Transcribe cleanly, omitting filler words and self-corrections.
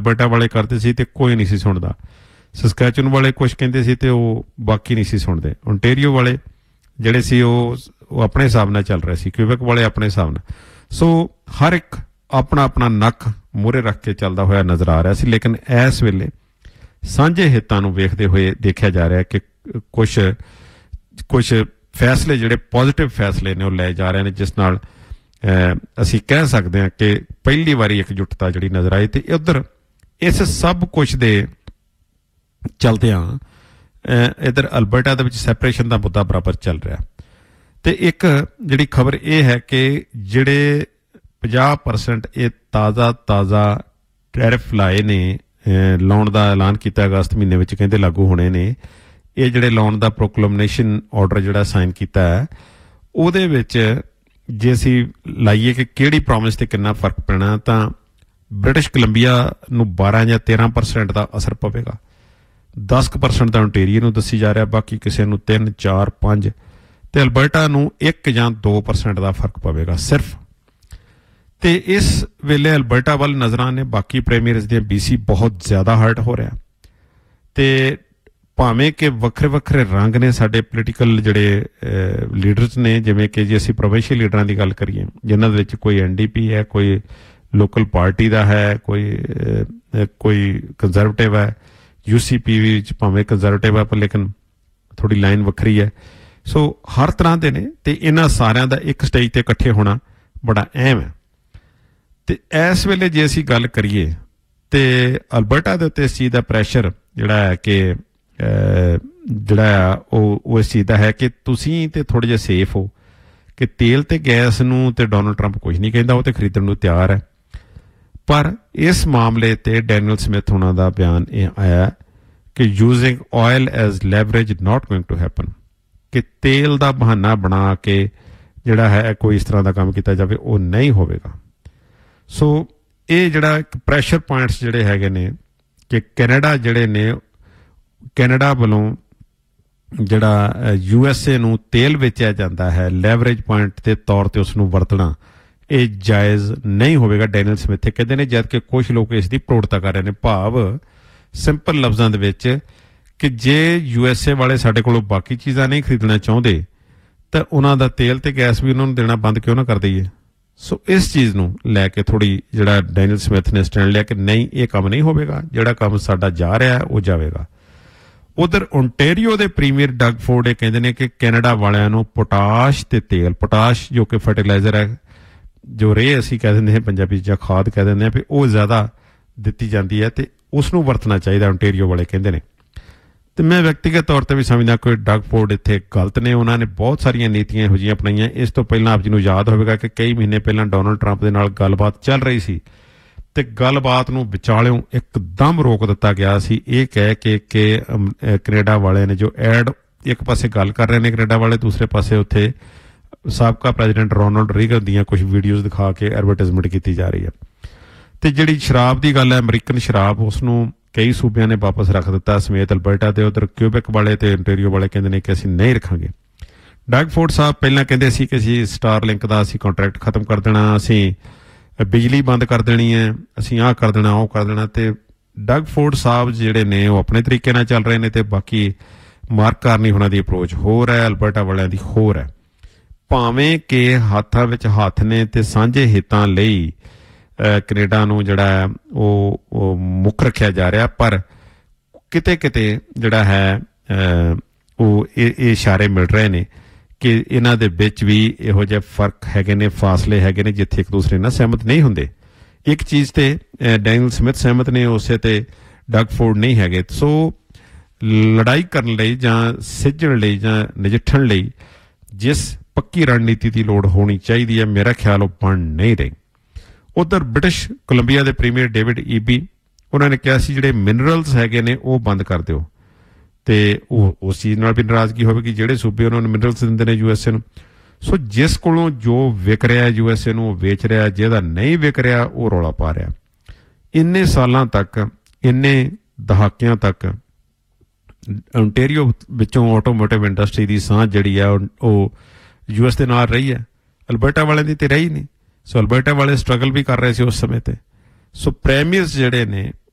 Alberta ਵਾਲੇ ਕਰਦੇ ਸੀ ਤੇ ਕੋਈ ਨਹੀਂ ਸੀ ਸੁਣਦਾ, ਸਸਕੈਚੁਅਨ ਵਾਲੇ ਕੁਛ ਕਹਿੰਦੇ ਸੀ ਤੇ ਉਹ ਬਾਕੀ ਨਹੀਂ ਸੀ ਸੁਣਦੇ, ਓਨਟੇਰੀਓ ਵਾਲੇ ਜਿਹੜੇ ਸੀ ਉਹ ਆਪਣੇ ਹਿਸਾਬ ਨਾਲ ਚੱਲ ਰਹੇ ਸੀ, ਕਿਊਬੈਕ ਵਾਲੇ ਆਪਣੇ ਹਿਸਾਬ ਨਾਲ। ਸੋ ਹਰ ਇੱਕ ਆਪਣਾ ਆਪਣਾ ਨੱਕ ਮੂਹਰੇ ਰੱਖ ਕੇ ਚੱਲਦਾ ਹੋਇਆ ਨਜ਼ਰ ਆ ਰਿਹਾ ਸੀ। ਲੇਕਿਨ ਇਸ ਵੇਲੇ ਸਾਂਝੇ ਹਿੱਤਾਂ ਨੂੰ ਵੇਖਦੇ ਹੋਏ ਦੇਖਿਆ ਜਾ ਰਿਹਾ ਕਿ ਕੁਛ ਫੈਸਲੇ ਜਿਹੜੇ ਪੋਜ਼ੀਟਿਵ ਫੈਸਲੇ ਨੇ ਉਹ ਲਏ ਜਾ ਰਹੇ ਨੇ, ਜਿਸ ਨਾਲ ਅਸੀਂ ਕਹਿ ਸਕਦੇ ਹਾਂ ਕਿ ਪਹਿਲੀ ਵਾਰੀ ਇਕਜੁੱਟਤਾ ਜਿਹੜੀ ਨਜ਼ਰ ਆਈ। ਤੇ ਉੱਧਰ ਇਸ ਸਭ ਕੁਛ ਦੇ ਚਲਦਿਆਂ ਇੱਧਰ ਅਲਬਰਟਾ ਦੇ ਵਿੱਚ ਸੈਪਰੇਸ਼ਨ ਦਾ ਮੁੱਦਾ ਬਰਾਬਰ ਚੱਲ ਰਿਹਾ। ਤੇ ਇੱਕ ਜਿਹੜੀ ਖਬਰ ਇਹ ਹੈ ਕਿ ਜਿਹੜੇ 50% ਇਹ ਤਾਜ਼ਾ ਟੈਰਿਫ ਲਾਏ ਨੇ, ਲਾਉਣ ਦਾ ਐਲਾਨ ਕੀਤਾ ਅਗਸਤ ਮਹੀਨੇ ਵਿੱਚ, ਕਹਿੰਦੇ ਲਾਗੂ ਹੋਣੇ ਨੇ। ਇਹ ਜਿਹੜੇ ਲਾਉਣ ਦਾ ਪ੍ਰੋਕਲੇਮਨੇਸ਼ਨ ਆਰਡਰ ਜਿਹੜਾ ਸਾਈਨ ਕੀਤਾ ਹੈ, ਉਹਦੇ ਵਿੱਚ ਜੇ ਅਸੀਂ ਲਾਈਏ ਕਿ ਕਿਹੜੀ ਪ੍ਰੋਮਿਸ ਤੇ ਕਿੰਨਾ ਫਰਕ ਪੈਣਾ, ਤਾਂ ਬ੍ਰਿਟਿਸ਼ ਕੋਲੰਬੀਆ ਨੂੰ 12 ਜਾਂ 13% ਦਾ ਅਸਰ ਪਵੇਗਾ, 10% ਦਾ ਓਨਟੇਰੀਓ ਨੂੰ ਦੱਸੀ ਜਾ ਰਿਹਾ, ਬਾਕੀ ਕਿਸੇ ਨੂੰ 3, 4, 5 ਤੇ ਅਲਬਰਟਾ ਨੂੰ 1 ਜਾਂ 2% ਦਾ ਫਰਕ ਪਵੇਗਾ ਸਿਰਫ। ਤੇ ਇਸ ਵੇਲੇ ਅਲਬਰਟਾ ਵੱਲ ਨਜ਼ਰਾਂ ਨੇ ਬਾਕੀ ਪ੍ਰੀਮੀਅਰਸ ਦੀਆਂ। BC ਬਹੁਤ ਜ਼ਿਆਦਾ ਹਰਟ ਹੋ ਰਿਹਾ ਤੇ ਭਾਵੇਂ ਕਿ ਵੱਖਰੇ ਵੱਖਰੇ ਰੰਗ ਨੇ ਸਾਡੇ ਪੋਲੀਟੀਕਲ ਜਿਹੜੇ ਲੀਡਰਸ ਨੇ, ਜਿਵੇਂ ਕਿ ਜੇ ਅਸੀਂ ਪ੍ਰੋਵਿੰਸ਼ੀਅਲ ਲੀਡਰਾਂ ਦੀ ਗੱਲ ਕਰੀਏ, ਜਿਨ੍ਹਾਂ ਦੇ ਵਿੱਚ ਕੋਈ NDP ਹੈ, ਕੋਈ ਲੋਕਲ ਪਾਰਟੀ ਦਾ ਹੈ, ਕੋਈ ਕੰਜ਼ਰਵੇਟਿਵ ਹੈ, UCP ਵਿੱਚ ਭਾਵੇਂ ਕੰਜ਼ਰਵੇਟਿਵ ਹੈ ਪਰ ਲੇਕਿਨ ਥੋੜ੍ਹੀ ਲਾਈਨ ਵੱਖਰੀ ਹੈ। ਸੋ ਹਰ ਤਰ੍ਹਾਂ ਦੇ ਨੇ ਤੇ ਇਹਨਾਂ ਸਾਰਿਆਂ ਦਾ ਇੱਕ ਸਟੇਜ ਤੇ ਇਕੱਠੇ ਹੋਣਾ ਬੜਾ ਅਹਿਮ ਹੈ। ਤੇ ਇਸ ਵੇਲੇ ਜੇ ਅਸੀਂ ਗੱਲ ਕਰੀਏ ਤੇ ਅਲਬਰਟਾ ਦੇ ਉੱਤੇ ਇਸ ਚੀਜ਼ ਦਾ ਪ੍ਰੈਸ਼ਰ ਜਿਹੜਾ ਹੈ ਕਿ ਉਹ ਇਸ ਚੀਜ਼ ਦਾ ਹੈ ਕਿ ਤੁਸੀਂ ਤੇ ਥੋੜ੍ਹੇ ਜਿਹੇ ਸੇਫ ਹੋ, ਕਿ ਤੇਲ ਤੇ ਗੈਸ ਨੂੰ ਤੇ ਡੋਨਲਡ ਟਰੰਪ ਕੁਝ ਨਹੀਂ ਕਹਿੰਦਾ, ਉਹ ਤੇ ਖਰੀਦਣ ਨੂੰ ਤਿਆਰ ਹੈ। ਪਰ ਇਸ ਮਾਮਲੇ ਤੇ ਡੈਨੀਅਲ ਸਮਿਥ ਹੋਣਾ ਦਾ ਬਿਆਨ ਇਹ ਆਇਆ ਕਿ using oil as leverage not going to happen, ਕਿ ਤੇਲ ਦਾ ਬਹਾਨਾ ਬਣਾ ਕੇ ਜਿਹੜਾ ਹੈ ਕੋਈ ਇਸ ਤਰ੍ਹਾਂ ਦਾ ਕੰਮ ਕੀਤਾ ਜਾਵੇ, ਉਹ ਨਹੀਂ ਹੋਵੇਗਾ। ਸੋ ਇਹ ਜਿਹੜਾ ਇੱਕ ਪ੍ਰੈਸ਼ਰ ਪੁਆਇੰਟਸ ਜਿਹੜੇ ਹੈਗੇ ਨੇ ਕਿ ਕੈਨੇਡਾ ਵੱਲੋਂ ਜਿਹੜਾ USA ਨੂੰ ਤੇਲ ਵੇਚਿਆ ਜਾਂਦਾ ਹੈ, ਲੈਵਰੇਜ ਪੁਆਇੰਟ ਦੇ ਤੌਰ ਤੇ ਉਸ ਨੂੰ ਵਰਤਣਾ ਇਹ ਜਾਇਜ਼ ਨਹੀਂ ਹੋਵੇਗਾ, ਡੈਨੀਅਲ ਸਮਿਥ ਕਹਿੰਦੇ ਨੇ। ਜਦ ਕਿ ਕੁਝ ਲੋਕ ਇਸ ਦੀ ਪ੍ਰੋੜਤਾ ਕਰ ਰਹੇ ਨੇ, ਭਾਵ ਸਿੰਪਲ ਲਫ਼ਜ਼ਾਂ ਦੇ ਵਿੱਚ ਕਿ ਜੇ USA ਵਾਲੇ ਸਾਡੇ ਕੋਲੋਂ ਬਾਕੀ ਚੀਜ਼ਾਂ ਨਹੀਂ ਖਰੀਦਣਾ ਚਾਹੁੰਦੇ ਤਾਂ ਉਹਨਾਂ ਦਾ ਤੇਲ ਤੇ ਗੈਸ ਵੀ ਉਹਨਾਂ ਨੂੰ ਦੇਣਾ ਬੰਦ ਕਿਉਂ ਨਾ ਕਰ ਦਈਏ। ਸੋ ਇਸ ਚੀਜ਼ ਨੂੰ ਲੈ ਕੇ ਥੋੜ੍ਹੀ ਜਿਹੜਾ ਡੈਨੀਅਲ ਸਮਿਥ ਨੇ ਸਟੈਂਡ ਲਿਆ ਕਿ ਨਹੀਂ, ਇਹ ਕੰਮ ਨਹੀਂ ਹੋਵੇਗਾ, ਜਿਹੜਾ ਕੰਮ ਸਾਡਾ ਜਾ ਰਿਹਾ ਉਹ ਜਾਵੇਗਾ। ਉਧਰ ਓਨਟੇਰੀਓ ਦੇ ਪ੍ਰੀਮੀਅਰ ਡਗ ਫੋਰਡ ਇਹ ਕਹਿੰਦੇ ਨੇ ਕਿ ਕੈਨੇਡਾ ਵਾਲਿਆਂ ਨੂੰ ਪੋਟਾਸ਼ ਤੇ ਤੇਲ, ਪੋਟਾਸ਼ ਜੋ ਕਿ ਫਰਟੀਲਾਈਜ਼ਰ ਹੈ, ਜੋ ਰੇ ਅਸੀਂ ਕਹਿ ਦਿੰਦੇ ਹਾਂ ਪੰਜਾਬੀ 'ਚ ਜਾਂ ਖਾਦ ਕਹਿ ਦਿੰਦੇ ਹਾਂ, ਵੀ ਉਹ ਜ਼ਿਆਦਾ ਦਿੱਤੀ ਜਾਂਦੀ ਹੈ ਤੇ ਉਸ ਨੂੰ ਵਰਤਣਾ ਚਾਹੀਦਾ, ਓਨਟੇਰੀਓ ਵਾਲੇ ਕਹਿੰਦੇ ਨੇ। ਤੇ ਮੈਂ ਵਿਅਕਤੀਗਤ ਤੌਰ ਤੇ ਵੀ ਸਮਝਦਾ ਕੋਈ ਡਗ ਫੋਰਡ ਇੱਥੇ ਗਲਤ ਨੇ। ਉਹਨਾਂ ਨੇ ਬਹੁਤ ਸਾਰੀਆਂ ਨੀਤੀਆਂ ਇਹੋ ਜਿਹੀਆਂ ਅਪਣਾਈਆਂ। ਇਸ ਤੋਂ ਪਹਿਲਾਂ ਆਪ ਜੀ ਨੂੰ ਯਾਦ ਹੋਵੇਗਾ ਕਿ ਕਈ ਮਹੀਨੇ ਪਹਿਲਾਂ ਡੋਨਲਡ ਟਰੰਪ ਦੇ ਨਾਲ ਗੱਲਬਾਤ ਚੱਲ ਰਹੀ ਸੀ ਤੇ ਗੱਲਬਾਤ ਨੂੰ ਵਿਚਾਲਿਓਂ ਇੱਕਦਮ ਰੋਕ ਦਿੱਤਾ ਗਿਆ ਸੀ, ਇਹ ਕਹਿ ਕੇ ਕਿ ਕੈਨੇਡਾ ਵਾਲਿਆਂ ਨੇ ਜੋ ਐਡ, ਇੱਕ ਪਾਸੇ ਗੱਲ ਕਰ ਰਹੇ ਨੇ ਕੈਨੇਡਾ ਵਾਲੇ, ਦੂਸਰੇ ਪਾਸੇ ਉੱਥੇ ਸਾਬਕਾ ਪ੍ਰੈਜ਼ੀਡੈਂਟ ਰੋਨਾਲਡ ਰੀਗਨ ਦੀਆਂ ਕੁਝ ਵੀਡੀਓਜ਼ ਦਿਖਾ ਕੇ ਐਡਵਰਟਾਈਜ਼ਮੈਂਟ ਕੀਤੀ ਜਾ ਰਹੀ ਹੈ। ਤੇ ਜਿਹੜੀ ਸ਼ਰਾਬ ਦੀ ਗੱਲ ਹੈ, ਅਮਰੀਕਨ ਸ਼ਰਾਬ, ਉਸ ਨੂੰ ਕਈ ਸੂਬਿਆਂ ਨੇ ਵਾਪਸ ਰੱਖ ਦਿੱਤਾ ਸਮੇਤ ਅਲਬਰਟਾ ਦੇ। ਉਧਰ ਕਿਊਬੈਕ ਵਾਲੇ ਤੇ ਓਨਟੇਰੀਓ ਵਾਲੇ ਕਹਿੰਦੇ ਨੇ ਕਿ ਅਸੀਂ ਨਹੀਂ ਰੱਖਾਂਗੇ। ਡਗ ਫੋਰਡ ਸਾਹਿਬ ਪਹਿਲਾਂ ਕਹਿੰਦੇ ਸੀ ਕਿ ਅਸੀਂ ਸਟਾਰਲਿੰਕ ਦਾ ਅਸੀਂ ਕੰਟਰੈਕਟ ਖਤਮ ਕਰ ਦੇਣਾ, ਅਸੀਂ ਬਿਜਲੀ ਬੰਦ ਕਰ ਦੇਣੀ ਹੈ, ਅਸੀਂ ਆਹ ਕਰ ਦੇਣਾ, ਉਹ ਕਰ ਦੇਣਾ। ਤੇ ਡਗ ਫੋਰਡ ਸਾਹਿਬ ਜਿਹੜੇ ਨੇ ਉਹ ਆਪਣੇ ਤਰੀਕੇ ਨਾਲ ਚੱਲ ਰਹੇ ਨੇ ਤੇ ਬਾਕੀ ਮਾਰਕ ਕਾਰਨੀ ਹੋਣਾ ਦੀ ਅਪਰੋਚ ਹੋਰ ਹੈ, ਅਲਬਰਟਾ ਵਾਲਿਆਂ ਦੀ ਹੋਰ ਹੈ। ਭਾਵੇਂ ਕਿ ਹੱਥਾਂ ਵਿੱਚ ਹੱਥ ਨੇ ਤੇ ਸਾਂਝੇ ਹਿੱਤਾਂ ਲਈ ਕੈਨੇਡਾ ਨੂੰ ਜਿਹੜਾ ਹੈ ਉਹ ਮੁੱਖ ਰੱਖਿਆ ਜਾ ਰਿਹਾ, ਪਰ ਕਿਤੇ ਕਿਤੇ ਜਿਹੜਾ ਹੈ ਉਹ ਇਹ ਇਸ਼ਾਰੇ ਮਿਲ ਰਹੇ ਨੇ ਕਿ ਇਹਨਾਂ ਦੇ ਵਿੱਚ ਵੀ ਇਹੋ ਜਿਹੇ ਫਰਕ ਹੈਗੇ ਨੇ, ਫਾਸਲੇ ਹੈਗੇ ਨੇ, ਜਿੱਥੇ ਇੱਕ ਦੂਸਰੇ ਨਾਲ ਸਹਿਮਤ ਨਹੀਂ ਹੁੰਦੇ। ਇੱਕ ਚੀਜ਼ ਤੇ ਡੈਨੀਅਲ ਸਮਿਥ ਸਹਿਮਤ ਨੇ, ਉਸੇ ਤੇ ਡਗ ਫੋਰਡ ਨਹੀਂ ਹੈਗੇ। ਸੋ ਲੜਾਈ ਕਰਨ ਲਈ ਜਾਂ ਸਿੱਝਣ ਲਈ ਜਾਂ ਨਜਿੱਠਣ ਲਈ ਜਿਸ ਪੱਕੀ ਰਣਨੀਤੀ ਦੀ ਲੋੜ ਹੋਣੀ ਚਾਹੀਦੀ ਹੈ, ਮੇਰਾ ਖਿਆਲ ਉਹ ਬਣ ਨਹੀਂ ਰਹੀ। ਉਧਰ ਬ੍ਰਿਟਿਸ਼ ਕੋਲੰਬੀਆ ਦੇ ਪ੍ਰੀਮੀਅਰ ਡੇਵਿਡ ਈਬੀ, ਉਹਨਾਂ ਨੇ ਕਿਹਾ ਸੀ ਜਿਹੜੇ ਮਿਨਰਲਸ ਹੈਗੇ ਨੇ ਉਹ ਬੰਦ ਕਰ ਦਿਓ, ਤੇ ਉਹ ਉਸ ਚੀਜ਼ ਨਾਲ ਵੀ ਨਾਰਾਜ਼ਗੀ ਹੋਵੇਗੀ ਜਿਹੜੇ ਸੂਬੇ ਉਹਨਾਂ ਨੂੰ ਮਿਨਰਲਸ ਦਿੰਦੇ ਨੇ USA ਨੂੰ। ਸੋ ਜਿਸ ਕੋਲੋਂ ਜੋ ਵਿਕ ਰਿਹਾ USA ਨੂੰ ਉਹ ਵੇਚ ਰਿਹਾ, ਜਿਹਦਾ ਨਹੀਂ ਵਿਕ ਰਿਹਾ ਉਹ ਰੌਲਾ ਪਾ ਰਿਹਾ। ਇੰਨੇ ਸਾਲਾਂ ਤੱਕ, ਇੰਨੇ ਦਹਾਕਿਆਂ ਤੱਕ ਓਨਟੇਰੀਓ ਵਿੱਚੋਂ ਆਟੋਮੋਟਿਵ ਇੰਡਸਟਰੀ ਦੀ ਸਾਂਝ ਜਿਹੜੀ ਆ ਉਹ US ਦੇ ਨਾਲ ਰਹੀ ਹੈ, ਅਲਬਰਟਾ ਵਾਲਿਆਂ ਦੀ ਤੇ ਰਹੀ ਨਹੀਂ। ਸੋ ਅਲਬਰਟਾ ਵਾਲੇ ਸਟਰਗਲ ਵੀ ਕਰ ਰਹੇ ਸੀ ਉਸ ਸਮੇਂ ਤੇ। ਸੋ ਪ੍ਰੀਮੀਅਰਸ ਜਿਹੜੇ ਨੇ